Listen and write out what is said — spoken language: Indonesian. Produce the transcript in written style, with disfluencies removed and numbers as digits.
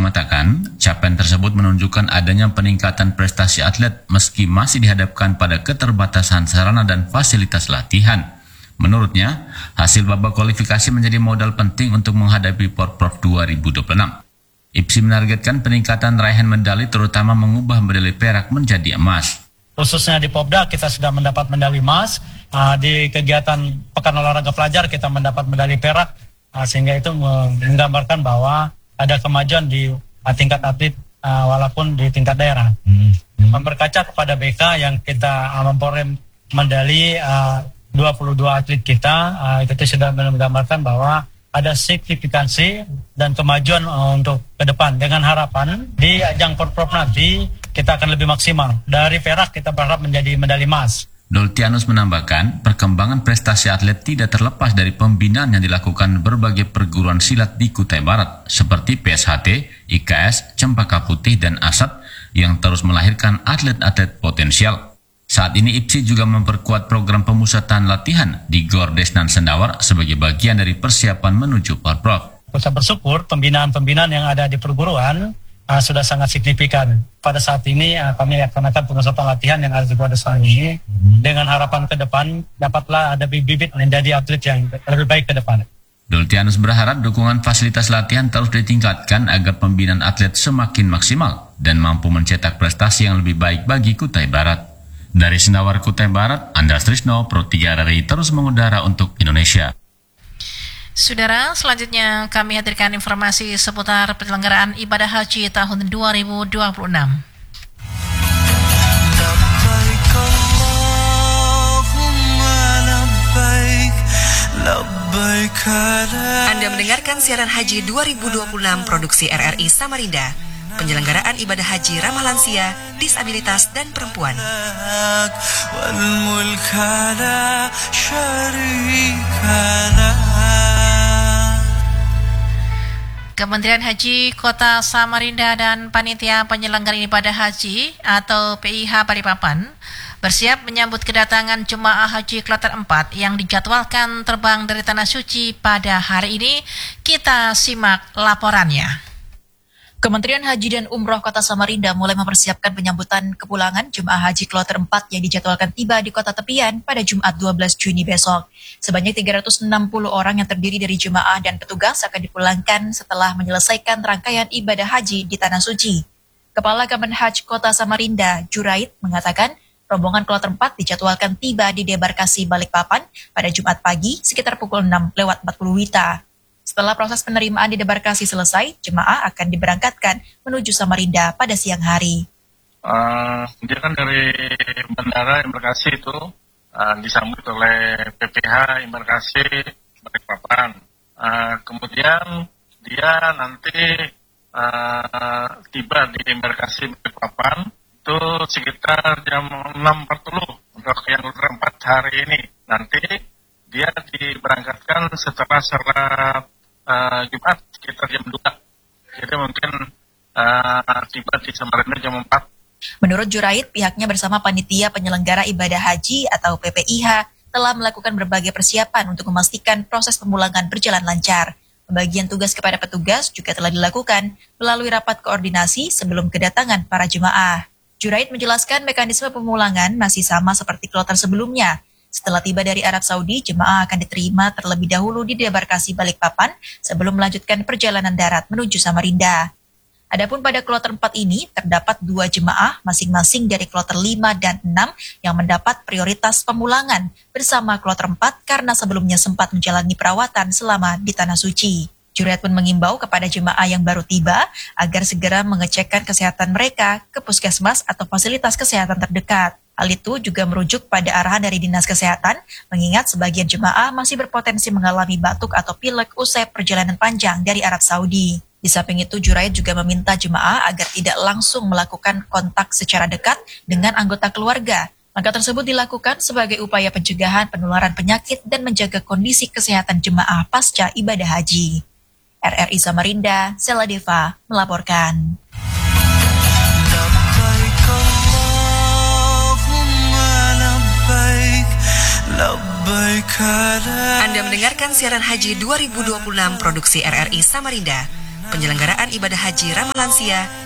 mengatakan, capaian tersebut menunjukkan adanya peningkatan prestasi atlet meski masih dihadapkan pada keterbatasan sarana dan fasilitas latihan. Menurutnya, hasil babak kualifikasi menjadi modal penting untuk menghadapi Porprov 2026. IPSI menargetkan peningkatan raihan medali terutama mengubah medali perak menjadi emas. Khususnya di Popda kita sudah mendapat medali emas, di kegiatan Pekan Olahraga Pelajar kita mendapat medali perak, sehingga itu menggambarkan bahwa ada kemajuan di tingkat atlet walaupun di tingkat daerah. Berkaca kepada BK yang kita memperoleh medali 22 atlet kita, itu sudah menggambarkan bahwa ada signifikansi dan kemajuan untuk ke depan. Dengan harapan di ajang Porprov nanti kita akan lebih maksimal. Dari perak kita berharap menjadi medali emas. Doltianus menambahkan, perkembangan prestasi atlet tidak terlepas dari pembinaan yang dilakukan berbagai perguruan silat di Kutai Barat, seperti PSHT, IKS, Cempaka Putih, dan ASAT, yang terus melahirkan atlet-atlet potensial. Saat ini IPSI juga memperkuat program pemusatan latihan di Gor Desnan Sendawar sebagai bagian dari persiapan menuju Porprov. Kita bersyukur pembinaan-pembinaan yang ada di perguruan sudah sangat signifikan. Pada saat ini kami laksanakan pemusatan latihan yang ada di Gor Desnan ini dengan harapan ke depan dapatlah ada bibit menjadi atlet yang lebih baik ke depan. Doltianus berharap dukungan fasilitas latihan terus ditingkatkan agar pembinaan atlet semakin maksimal dan mampu mencetak prestasi yang lebih baik bagi Kutai Barat. Dari Sendawar Kutai Barat, Andras Trisno, Pro 3 RRI terus mengudara untuk Indonesia. Saudara, selanjutnya kami hadirkan informasi seputar penyelenggaraan ibadah haji tahun 2026. Anda mendengarkan siaran haji 2026 produksi RRI Samarinda. Penyelenggaraan ibadah haji ramah lansia, disabilitas, dan perempuan. Kementerian Haji Kota Samarinda dan Panitia Penyelenggara Ibadah Haji atau PIH Balikpapan bersiap menyambut kedatangan jemaah haji kloter 4 yang dijadwalkan terbang dari Tanah Suci pada hari ini. Kita simak laporannya. Kementerian Haji dan Umroh Kota Samarinda mulai mempersiapkan penyambutan kepulangan jemaah haji kloter 4 yang dijadwalkan tiba di Kota Tepian pada Jumat 12 Juni besok. Sebanyak 360 orang yang terdiri dari jemaah dan petugas akan dipulangkan setelah menyelesaikan rangkaian ibadah haji di Tanah Suci. Kepala Kemenhaj Kota Samarinda, Jurait, mengatakan rombongan kloter 4 dijadwalkan tiba di debarkasi Balikpapan pada Jumat pagi sekitar pukul 6:40 WITA. Setelah proses penerimaan di debarkasi selesai, jemaah akan diberangkatkan menuju Samarinda pada siang hari. Dia kan dari Bandara Embarkasi itu disambut oleh PPH Embarkasi Balikpapan. Kemudian dia nanti tiba di Embarkasi Balikpapan itu sekitar jam 6.40 untuk yang kloter 4 hari ini. Nanti dia diberangkatkan setelah sholat Jumat sekitar jam 2. Jadi mungkin tiba di Samarinda jam 4. Menurut Jurait, pihaknya bersama Panitia Penyelenggara Ibadah Haji atau PPIH telah melakukan berbagai persiapan untuk memastikan proses pemulangan berjalan lancar. Pembagian tugas kepada petugas juga telah dilakukan melalui rapat koordinasi sebelum kedatangan para jemaah. Jurait menjelaskan mekanisme pemulangan masih sama seperti kloter sebelumnya. Setelah tiba dari Arab Saudi, jemaah akan diterima terlebih dahulu di debarkasi Balikpapan sebelum melanjutkan perjalanan darat menuju Samarinda. Adapun pada kloter 4 ini, terdapat 2 jemaah masing-masing dari kloter 5 dan 6 yang mendapat prioritas pemulangan bersama kloter 4 karena sebelumnya sempat menjalani perawatan selama di Tanah Suci. Jurait pun mengimbau kepada jemaah yang baru tiba agar segera mengecekkan kesehatan mereka ke puskesmas atau fasilitas kesehatan terdekat. Hal itu juga merujuk pada arahan dari Dinas Kesehatan, mengingat sebagian jemaah masih berpotensi mengalami batuk atau pilek usai perjalanan panjang dari Arab Saudi. Di samping itu, Jurait juga meminta jemaah agar tidak langsung melakukan kontak secara dekat dengan anggota keluarga. Langkah tersebut dilakukan sebagai upaya pencegahan penularan penyakit dan menjaga kondisi kesehatan jemaah pasca ibadah haji. RRI Samarinda, Sela Deva melaporkan. Anda mendengarkan siaran haji 2026 produksi RRI Samarinda. Penyelenggaraan ibadah haji ramah lansia